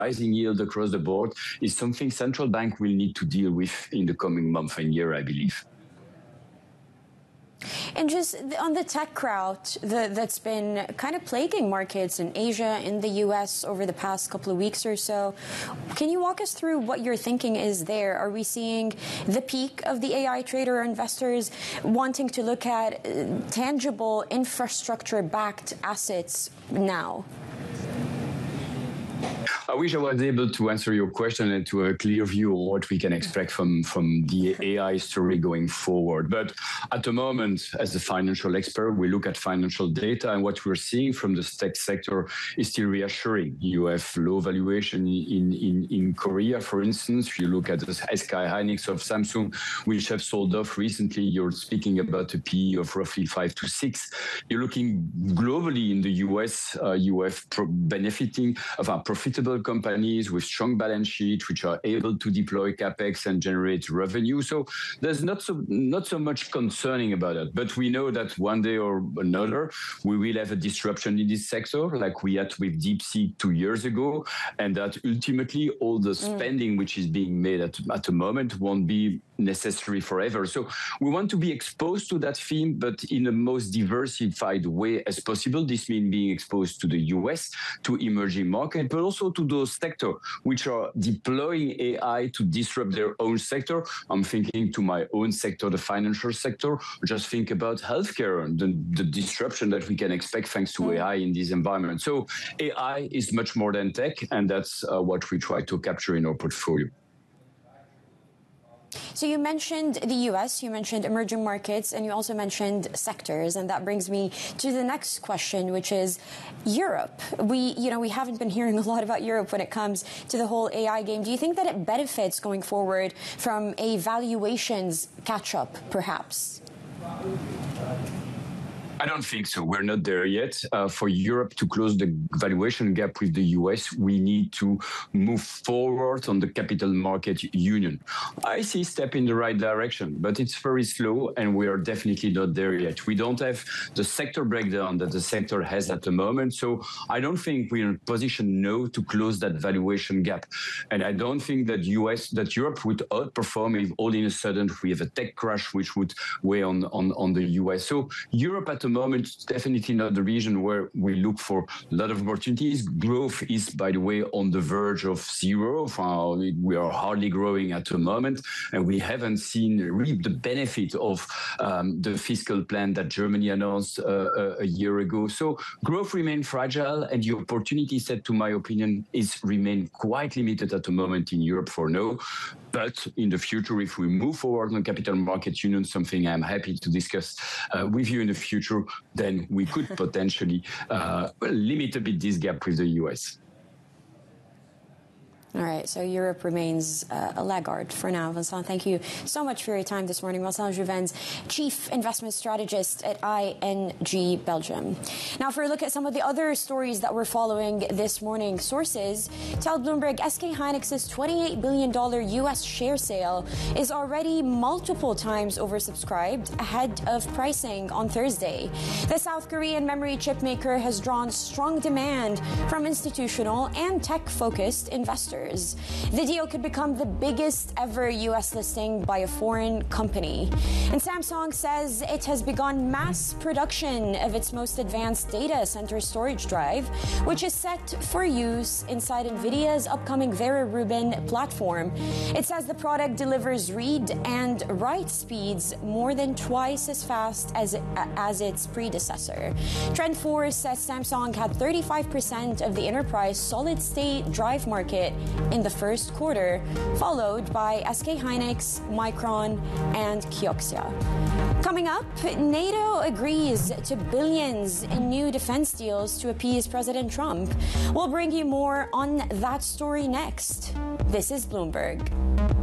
rising yield across the board is something central bank will need to deal with in the coming month and year, I believe. And just on the tech crowd that's been kind of plaguing markets in Asia, in the US over the past couple of weeks or so, can you walk us through what your thinking is there? Are we seeing the peak of the AI trader or investors wanting to look at tangible infrastructure-backed assets now? I wish I was able to answer your question and to a clear view on what we can expect from the AI story going forward. But at the moment, as a financial expert, we look at financial data, and what we're seeing from the tech sector is still reassuring. You have low valuation in Korea, for instance. If you look at the SK Hynix of Samsung, which have sold off recently, you're speaking about a PE of roughly 5 to 6. You're looking globally in the US, you have benefiting of our profitable companies with strong balance sheet, which are able to deploy capex and generate revenue. So there's not so much concerning about it. But we know that one day or another we will have a disruption in this sector, like we had with DeepSeek 2 years ago, and that ultimately all the spending which is being made at the moment won't be necessary forever. So we want to be exposed to that theme, but in the most diversified way as possible. This means being exposed to the US, to emerging markets, but also to those sectors which are deploying AI to disrupt their own sector. I'm thinking to my own sector, the financial sector. Just think about healthcare and the disruption that we can expect thanks to AI in this environment. So AI is much more than tech, and that's what we try to capture in our portfolio. So you mentioned the US, you mentioned emerging markets, and you also mentioned sectors. And that brings me to the next question, which is Europe. We haven't been hearing a lot about Europe when it comes to the whole AI game. Do you think that it benefits going forward from a valuations catch-up, perhaps? I don't think so. We're not there yet. For Europe to close the valuation gap with the US, we need to move forward on the capital market union. I see a step in the right direction, but it's very slow, and we are definitely not there yet. We don't have the sector breakdown that the sector has at the moment, so I don't think we're in a position now to close that valuation gap. And I don't think that Europe would outperform if all in a sudden we have a tech crash which would weigh on the US. So Europe at the moment, it's definitely not the region where we look for a lot of opportunities. Growth is, by the way, on the verge of zero. We are hardly growing at the moment, and we haven't seen reap the benefit of the fiscal plan that Germany announced a year ago. So growth remains fragile, and the opportunity set, to my opinion, remain quite limited at the moment in Europe for now. But in the future, if we move forward on capital market union, something I'm happy to discuss with you in the future, then we could potentially limit a bit this gap with the US. All right, so Europe remains a laggard for now. Vincent, thank you so much for your time this morning. Vincent Jouvens, Chief Investment Strategist at ING Belgium. Now, for a look at some of the other stories that we're following this morning, sources tell Bloomberg SK Hynix's $28 billion U.S. share sale is already multiple times oversubscribed ahead of pricing on Thursday. The South Korean memory chip maker has drawn strong demand from institutional and tech-focused investors. The deal could become the biggest ever U.S. listing by a foreign company. And Samsung says it has begun mass production of its most advanced data center storage drive, which is set for use inside NVIDIA's upcoming Vera Rubin platform. It says the product delivers read and write speeds more than twice as fast as its predecessor. TrendForce says Samsung had 35% of the enterprise solid-state drive market in the first quarter, followed by SK Hynix, Micron, and Kioxia. Coming up, NATO agrees to billions in new defense deals to appease President Trump. We'll bring you more on that story next. This is Bloomberg.